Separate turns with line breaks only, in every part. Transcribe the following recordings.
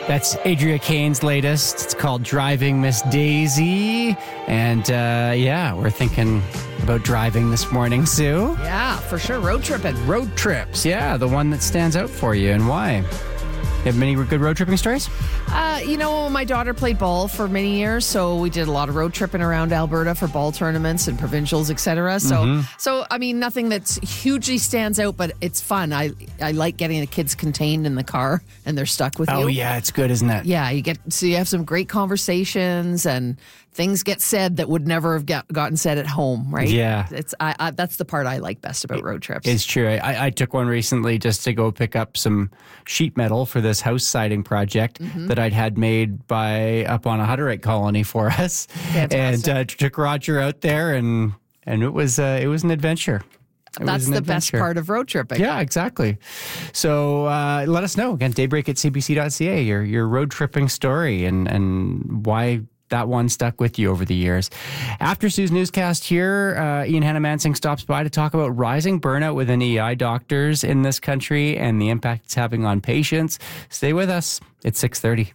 That's Adria Kane's latest. It's called Driving Miss Daisy. And we're thinking about driving this morning, Sue.
Yeah, for sure. Road tripping.
Road trips, yeah. The one that stands out for you and why? You have many good road tripping stories?
My daughter played ball for many years, so we did a lot of road tripping around Alberta for ball tournaments and provincials, etc. So I mean, nothing that's hugely stands out, but it's fun. I like getting the kids contained in the car and they're stuck with you.
Oh, yeah, it's good, isn't it?
Yeah, you have some great conversations and things get said that would never have gotten said at home, right?
Yeah.
That's the part I like best about road trips.
It's true. I took one recently just to go pick up some sheet metal for this house siding project that I'd had made up on a Hutterite colony for us.
Fantastic.
And took Roger out there and it was an adventure.
That's the best part of road tripping.
Yeah, exactly. So let us know. Again, daybreak@cbc.ca, your road tripping story and why that one stuck with you over the years. After Sue's newscast here, Ian Hannah-Mansing stops by to talk about rising burnout within EI doctors in this country and the impact it's having on patients. Stay with us. It's 6:30.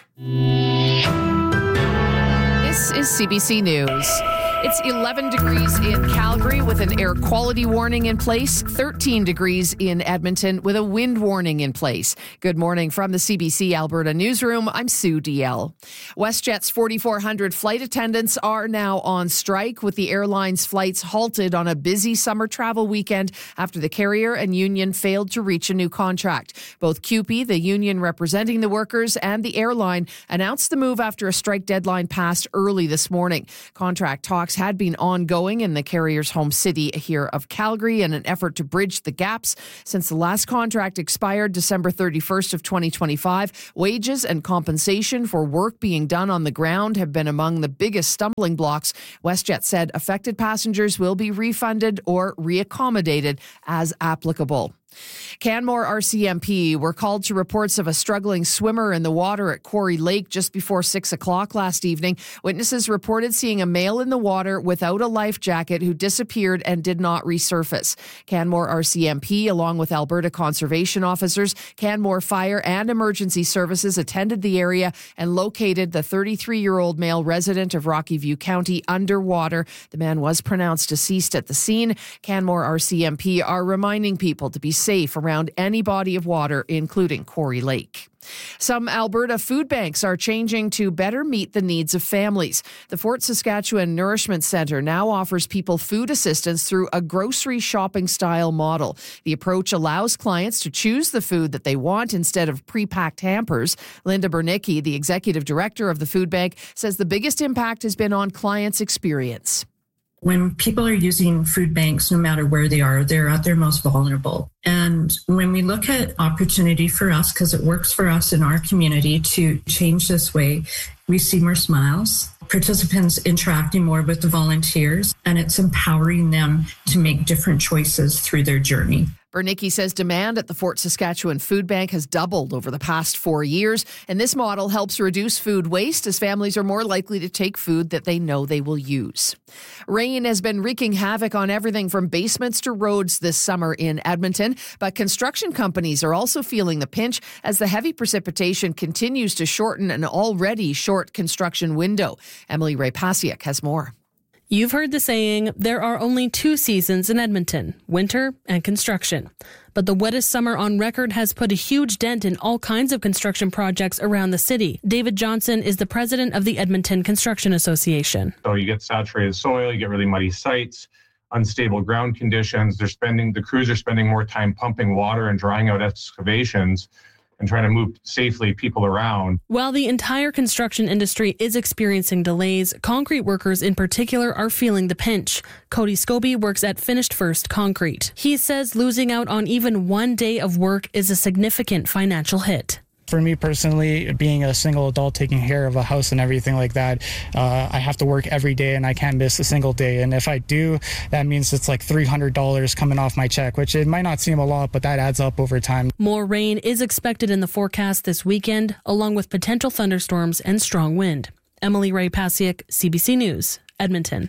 This is CBC News. It's 11 degrees in Calgary with an air quality warning in place, 13 degrees in Edmonton with a wind warning in place. Good morning from the CBC Alberta Newsroom. I'm Sue DL. WestJet's 4,400 flight attendants are now on strike, with the airline's flights halted on a busy summer travel weekend after the carrier and union failed to reach a new contract. Both CUPE, the union representing the workers, and the airline announced the move after a strike deadline passed early this morning. Contract talks had been ongoing in the carrier's home city here of Calgary in an effort to bridge the gaps. Since the last contract expired December 31st of 2025, wages and compensation for work being done on the ground have been among the biggest stumbling blocks. WestJet said affected passengers will be refunded or reaccommodated as applicable. Canmore RCMP were called to reports of a struggling swimmer in the water at Quarry Lake just before 6 o'clock last evening. Witnesses reported seeing a male in the water without a life jacket who disappeared and did not resurface. Canmore RCMP, along with Alberta conservation officers, Canmore Fire and Emergency Services attended the area and located the 33-year-old male resident of Rocky View County underwater. The man was pronounced deceased at the scene. Canmore RCMP are reminding people to be safe around any body of water, including Quarry Lake. Some Alberta food banks are changing to better meet the needs of families. The Fort Saskatchewan Nourishment Centre now offers people food assistance through a grocery shopping style model. The approach allows clients to choose the food that they want instead of pre-packed hampers. Linda Bernicki, the executive director of the food bank, says the biggest impact has been on clients' experience.
When people are using food banks, no matter where they are, they're at their most vulnerable. And when we look at opportunity for us, because it works for us in our community to change this way, we see more smiles, participants interacting more with the volunteers, and it's empowering them to make different choices through their journey.
Bernicki says demand at the Fort Saskatchewan Food Bank has doubled over the past 4 years, and this model helps reduce food waste as families are more likely to take food that they know they will use. Rain has been wreaking havoc on everything from basements to roads this summer in Edmonton, but construction companies are also feeling the pinch as the heavy precipitation continues to shorten an already short construction window. Emily Ray-Pasiak has more.
You've heard the saying, there are only two seasons in Edmonton, winter and construction. But the wettest summer on record has put a huge dent in all kinds of construction projects around the city. David Johnson is the president of the Edmonton Construction Association.
So you get saturated soil, you get really muddy sites, unstable ground conditions. The crews are spending more time pumping water and drying out excavations and trying to move safely people around.
While the entire construction industry is experiencing delays, concrete workers in particular are feeling the pinch. Cody Scobie works at Finished First Concrete. He says losing out on even one day of work is a significant financial hit.
For me personally, being a single adult taking care of a house and everything like that, I have to work every day and I can't miss a single day. And if I do, that means it's like $300 coming off my check, which it might not seem a lot, but that adds up over time.
More rain is expected in the forecast this weekend, along with potential thunderstorms and strong wind. Emily Ray-Pasiak, CBC News, Edmonton.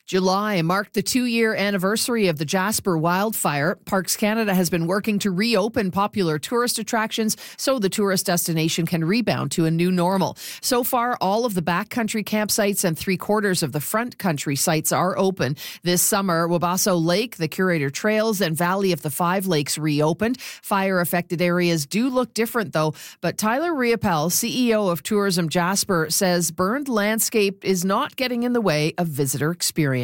July marked the 2-year anniversary of the Jasper wildfire. Parks Canada has been working to reopen popular tourist attractions so the tourist destination can rebound to a new normal. So far, all of the backcountry campsites and 3/4 of the front country sites are open. This summer, Wabasso Lake, the Curator Trails, and Valley of the Five Lakes reopened. Fire-affected areas do look different, though. But Tyler Riopel, CEO of Tourism Jasper, says burned landscape is not getting in the way of visitor experience.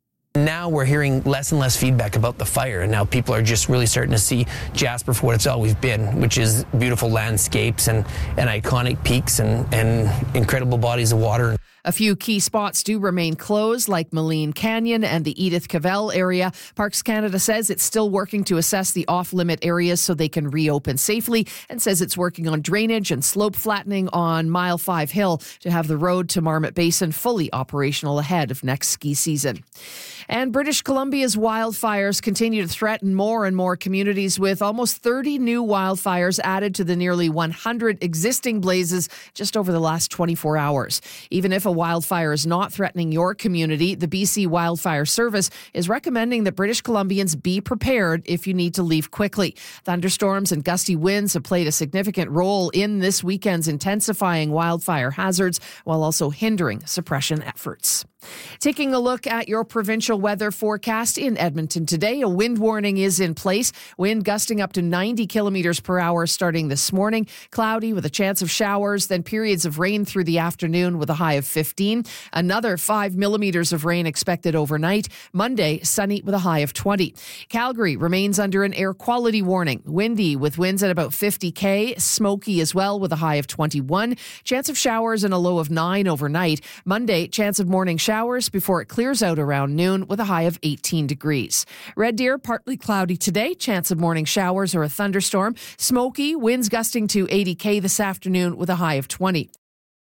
Now we're hearing less and less feedback about the fire, and now people are just really starting to see Jasper for what it's always been, which is beautiful landscapes and iconic peaks and incredible bodies of water.
A few key spots do remain closed, like Maligne Canyon and the Edith Cavell area. Parks Canada says it's still working to assess the off-limit areas so they can reopen safely, and says it's working on drainage and slope flattening on Mile 5 Hill to have the road to Marmot Basin fully operational ahead of next ski season. And British Columbia's wildfires continue to threaten more and more communities, with almost 30 new wildfires added to the nearly 100 existing blazes just over the last 24 hours. Even if a wildfire is not threatening your community, the BC Wildfire Service is recommending that British Columbians be prepared if you need to leave quickly. Thunderstorms and gusty winds have played a significant role in this weekend's intensifying wildfire hazards, while also hindering suppression efforts. Taking a look at your provincial weather forecast in Edmonton today, a wind warning is in place. Wind gusting up to 90 kilometers per hour starting this morning. Cloudy with a chance of showers, then periods of rain through the afternoon with a high of 15. Another 5 millimeters of rain expected overnight. Monday, sunny with a high of 20. Calgary remains under an air quality warning. Windy with winds at about 50 km. Smoky as well with a high of 21. Chance of showers and a low of 9 overnight. Monday, chance of morning showers before it clears out around noon with a high of 18 degrees. Red Deer, partly cloudy today. Chance of morning showers or a thunderstorm. Smoky, winds gusting to 80 km this afternoon with a high of 20.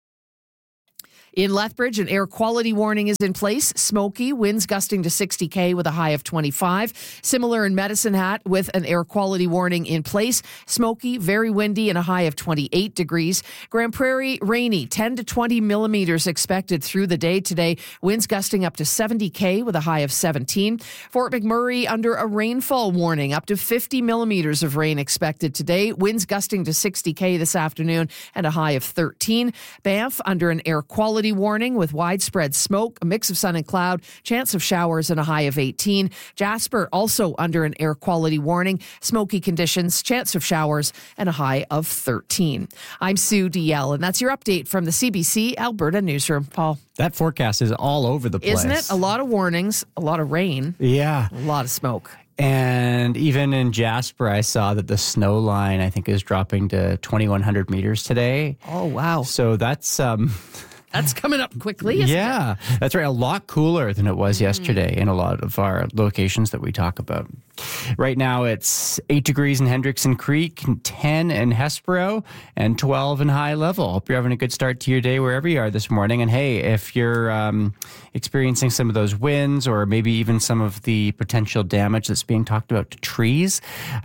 In Lethbridge, an air quality warning is in place. Smoky, winds gusting to 60 km with a high of 25. Similar in Medicine Hat with an air quality warning in place. Smoky, very windy and a high of 28 degrees. Grand Prairie, rainy, 10 to 20 millimeters expected through the day today. Winds gusting up to 70 km with a high of 17. Fort McMurray under a rainfall warning, up to 50 millimeters of rain expected today. Winds gusting to 60 km this afternoon and a high of 13. Banff under an air quality warning with widespread smoke, a mix of sun and cloud, chance of showers and a high of 18. Jasper also under an air quality warning, smoky conditions, chance of showers and a high of 13. I'm Sue DL, and that's your update from the CBC Alberta Newsroom. Paul.
That forecast is all over the place.
Isn't it? A lot of warnings, a lot of rain.
Yeah.
A lot of smoke.
And even in Jasper, I saw that the snow line, I think, is dropping to 2,100 meters today.
Oh, wow.
So that's...
That's coming up quickly, isn't it?
That's right. A lot cooler than it was yesterday in a lot of our locations that we talk about. Right now, it's 8 degrees in Hendrickson Creek, 10 in Hespero, and 12 in High Level. Hope you're having a good start to your day wherever you are this morning. And hey, if you're experiencing some of those winds or maybe even some of the potential damage that's being talked about to trees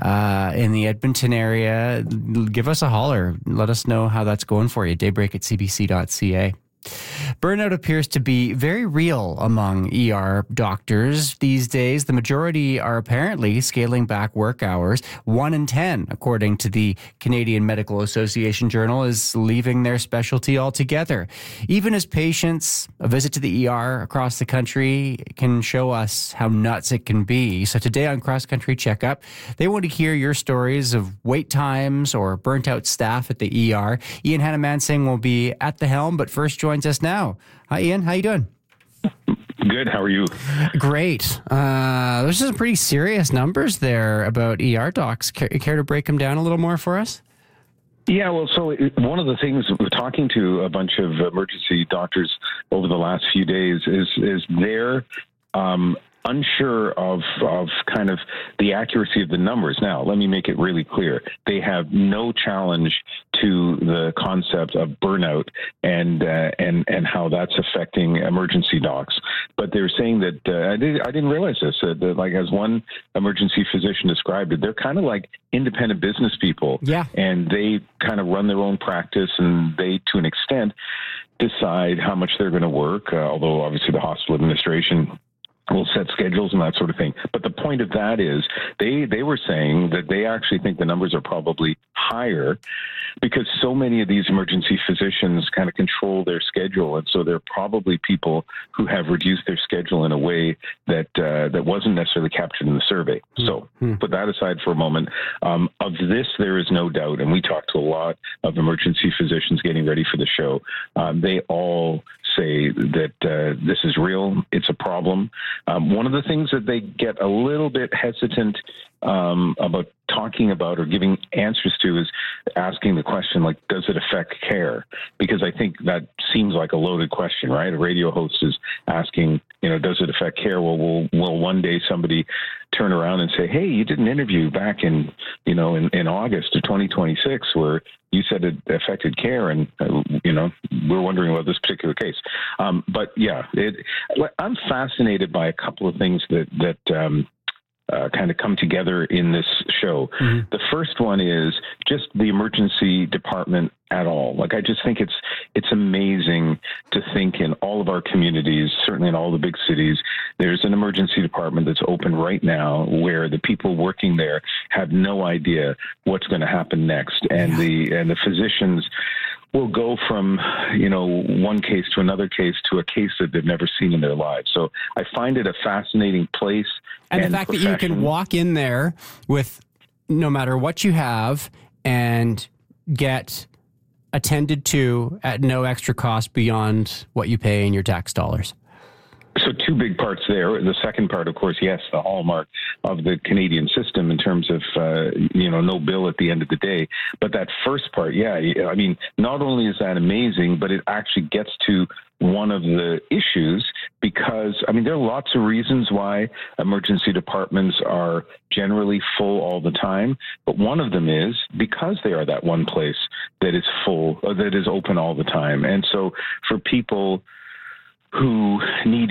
in the Edmonton area, give us a holler. Let us know how that's going for you. Daybreak@cbc.ca. Burnout appears to be very real among ER doctors these days. The majority are apparently scaling back work hours. 1 in 10, according to the Canadian Medical Association Journal, is leaving their specialty altogether. Even as patients, a visit to the ER across the country can show us how nuts it can be. So today on Cross Country Checkup, they want to hear your stories of wait times or burnt out staff at the ER. Ian Hannah-Mansing will be at the helm, but first joins us now. Hi, Ian. How you doing?
Good. How are you?
Great. There's some pretty serious numbers there about ER docs. Care to break them down a little more for us?
Yeah, well, so one of the things we're talking to a bunch of emergency doctors over the last few days is they're unsure of kind of the accuracy of the numbers. Now, let me make it really clear. They have no challenge to the concept of burnout and how that's affecting emergency docs. But they're saying that I didn't realize this. That like as one emergency physician described it, they're kind of like independent business people.
Yeah,
and they kind of run their own practice, and they, to an extent, decide how much they're going to work. Although obviously the hospital administration We'll set schedules and that sort of thing. But the point of that is they were saying that they actually think the numbers are probably higher because so many of these emergency physicians kind of control their schedule. And so there are probably people who have reduced their schedule in a way that that wasn't necessarily captured in the survey. So put that aside for a moment. Of this, there is no doubt. And we talked to a lot of emergency physicians getting ready for the show. They all say that this is real. It's a problem. One of the things that they get a little bit hesitant about talking about or giving answers to is asking the question, like, does it affect care? Because I think that seems like a loaded question, right? A radio host is asking, does it affect care? Well, will one day somebody turn around and say, hey, you did an interview back in August of 2026 where you said it affected care, and we're wondering about this particular case. But yeah, I'm fascinated by a couple of things that kind of come together in this show. Mm-hmm. The first one is just the emergency department at all. Like, I just think it's amazing to think in all of our communities, certainly in all the big cities, there's an emergency department that's open right now where the people working there have no idea what's going to happen next. And the physicians will go from, one case to another case to a case that they've never seen in their lives. So I find it a fascinating place.
And the fact that you can walk in there with no matter what you have and get attended to at no extra cost beyond what you pay in your tax dollars.
So two big parts there. The second part, of course, yes, the hallmark of the Canadian system in terms of, no bill at the end of the day. But that first part, I mean, not only is that amazing, but it actually gets to one of the issues because, I mean, there are lots of reasons why emergency departments are generally full all the time. But one of them is because they are that one place that is full, that is open all the time. And so for people who need